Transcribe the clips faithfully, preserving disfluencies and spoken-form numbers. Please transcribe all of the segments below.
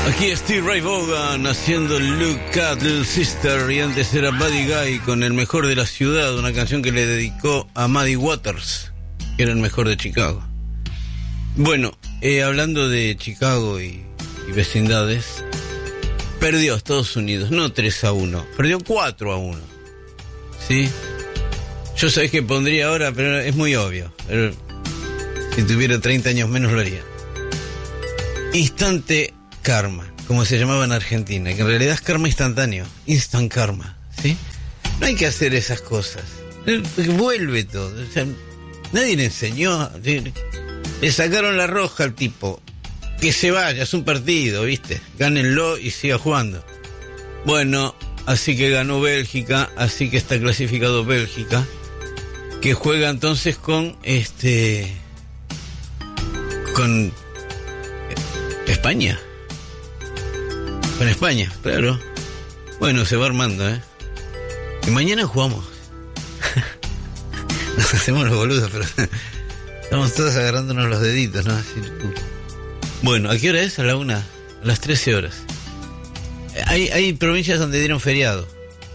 Aquí Steve Ray Vaughan haciendo Look at Little Sister, y antes era Buddy Guy con El Mejor de la Ciudad, una canción que le dedicó a Muddy Waters, que era el mejor de Chicago. Bueno, eh, hablando de Chicago y, y vecindades, perdió Estados Unidos, no tres a uno, perdió cuatro a uno. ¿Sí? Yo sabés que pondría ahora, pero es muy obvio. Pero si tuviera treinta años menos lo haría. Instante karma, como se llamaba en Argentina, que en realidad es karma instantáneo, instant karma, ¿sí? No hay que hacer esas cosas, vuelve todo, o sea, nadie le enseñó, le sacaron la roja al tipo, que se vaya, es un partido, ¿viste? Gánenlo y siga jugando. Bueno, así que ganó Bélgica, así que está clasificado Bélgica, que juega entonces con este, con España. Con España, claro. Bueno, se va armando, ¿eh? Y mañana jugamos. Nos hacemos los boludos, pero estamos todos agarrándonos los deditos, ¿no? Así, uh. Bueno, ¿a qué hora es? A la una, a las trece horas. Hay, hay provincias donde dieron feriado.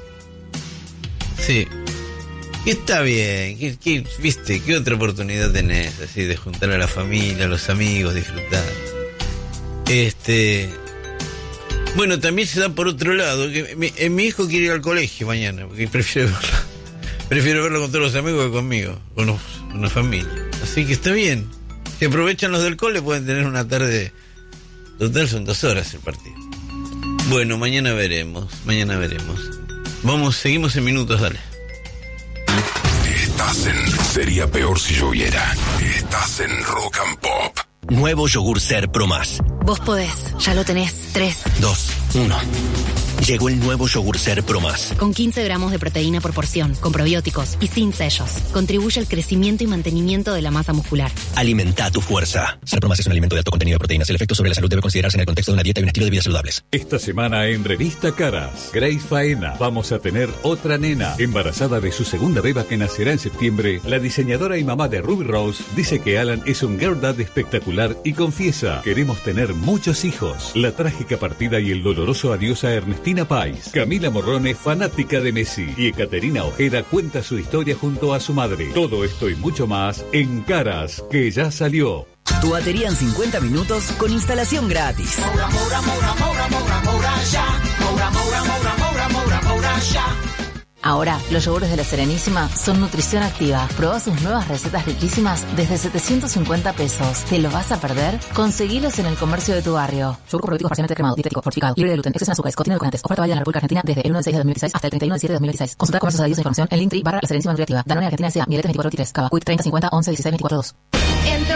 Sí. Y está bien. ¿Qué, qué, viste? ¿Qué otra oportunidad tenés? Así de juntar a la familia, a los amigos, disfrutar. Este... Bueno, también se da por otro lado, que mi, eh, mi hijo quiere ir al colegio mañana, porque prefiero verlo, prefiero verlo con todos los amigos que conmigo, con, los, con la familia. Así que está bien. Si aprovechan los del cole, pueden tener una tarde. Total, son dos horas el partido. Bueno, mañana veremos, mañana veremos. Vamos, seguimos en minutos, dale. Estás en Sería Peor Si Lloviera. Estás en Rock and Pop. Nuevo yogur Ser Pro Más. Vos podés, ya lo tenés. tres, dos, uno. Llegó el nuevo yogur Ser Pro Más. Con quince gramos de proteína por porción, con probióticos y sin sellos. Contribuye al crecimiento y mantenimiento de la masa muscular. Alimenta tu fuerza. Ser Pro Más es un alimento de alto contenido de proteínas. El efecto sobre la salud debe considerarse en el contexto de una dieta y un estilo de vida saludables. Esta semana en Revista Caras, Grace Faena, vamos a tener otra nena. Embarazada de su segunda beba que nacerá en septiembre, la diseñadora y mamá de Ruby Rose dice que Alan es un girl dad espectacular y confiesa: queremos tener muchos hijos. La trágica partida y el doloroso adiós a Ernestina Pais. Camila Morrone, fanática de Messi, y Ekaterina Ojeda cuenta su historia junto a su madre. Todo esto y mucho más en Caras, que ya salió. Tu batería en cincuenta minutos con instalación gratis. Moura, moura, moura, moura, moura, moura, ya. Moura, moura, moura, moura, moura, moura, ya. Ahora, los yogures de La Serenísima son nutrición activa. Probá sus nuevas recetas riquísimas desde setecientos cincuenta pesos. ¿Te los vas a perder? Conseguilos en el comercio de tu barrio. Yogur probiótico parcialmente cremado, dietético, fortificado, libre de gluten, exceso en azúcares, contiene edulcorantes. Oferta válida en la República Argentina desde el uno de seis de dos mil dieciséis hasta el treinta y uno de siete de dos mil dieciséis. Consulta comercios adheridos e información en Linktree barra La Serenísima Nutriactiva. Danone Argentina S A, Mieletes veinticuatro veintitrés, Cava, Quick treinta cincuenta once dieciséis veinticuatro dos. Entro